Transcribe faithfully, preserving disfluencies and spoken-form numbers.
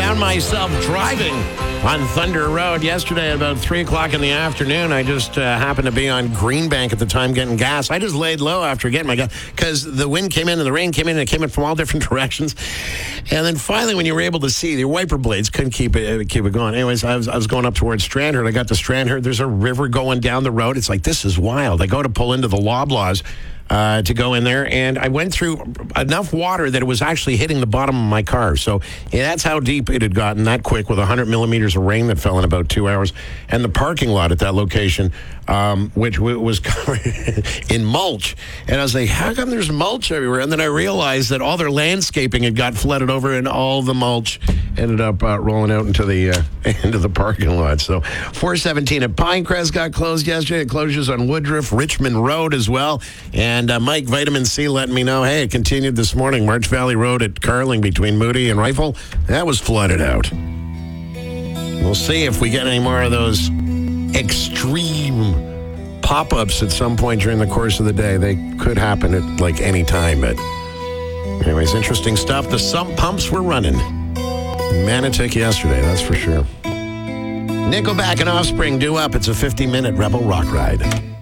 found myself driving on Thunder Road yesterday at about three o'clock in the afternoon. I just uh, happened to be on Greenbank at the time getting gas. I just laid low after getting my gas because the wind came in and the rain came in and it came in from all different directions. And then finally, when you were able to see, the wiper blades couldn't keep it, keep it going. Anyways, I was, I was going up towards Strandherd. I got to Strandherd. There's a river going down the road. It's like, this is wild. I go to pull into the Loblaws Uh, to go in there, and I went through enough water that it was actually hitting the bottom of my car. So yeah, that's how deep it had gotten that quick with one hundred millimeters of rain that fell in about two hours. And the parking lot at that location, um, which w- was covered in mulch. And I was like, how come there's mulch everywhere? And then I realized that all their landscaping had got flooded over, and all the mulch ended up uh, rolling out into the uh, into the parking lot. So four seventeen at Pinecrest got closed yesterday. Closures on Woodruff, Richmond Road as well. And And uh, Mike, Vitamin C, letting me know, hey, it continued this morning. March Valley Road at Carling between Moody and Rifle, that was flooded out. We'll see if we get any more of those extreme pop-ups at some point during the course of the day. They could happen at, like, any time. But anyways, interesting stuff. The sump pumps were running. Manitic yesterday, that's for sure. Nickelback and Offspring do up. It's a fifty-minute Rebel Rock Ride.